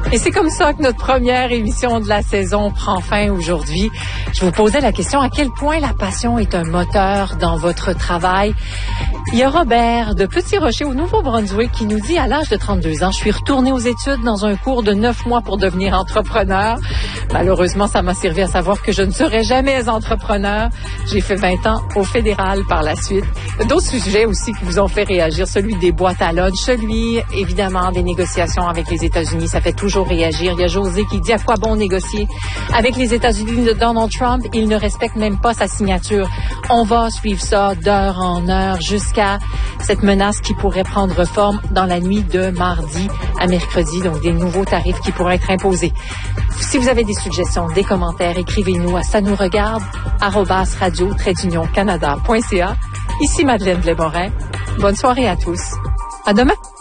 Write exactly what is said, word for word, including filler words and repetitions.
Et c'est comme ça que notre première émission de la saison prend fin aujourd'hui. Je vous posais la question, à quel point la passion est un moteur dans votre travail? Il y a Robert de Petit-Rocher au Nouveau-Brunswick qui nous dit, à l'âge de trente-deux ans, je suis retourné aux études dans un cours de neuf mois pour devenir entrepreneur. Malheureusement, ça m'a servi à savoir que je ne serai jamais entrepreneur. J'ai fait vingt ans au fédéral par la suite. D'autres sujets aussi qui vous ont fait réagir, celui des boîtes à lunch, celui, évidemment, des négociations avec les États-Unis, ça fait toujours réagir. Il y a José qui dit à quoi bon négocier avec les États-Unis de Donald Trump. Il ne respecte même pas sa signature. On va suivre ça d'heure en heure jusqu'à cette menace qui pourrait prendre forme dans la nuit de mardi à mercredi. Donc, des nouveaux tarifs qui pourraient être imposés. Si vous avez des suggestions, des commentaires, écrivez-nous à ça nous regarde arobase radio trait d'union canada point c a. Ici Madeleine Blais-Morin. Bonne soirée à tous. À demain.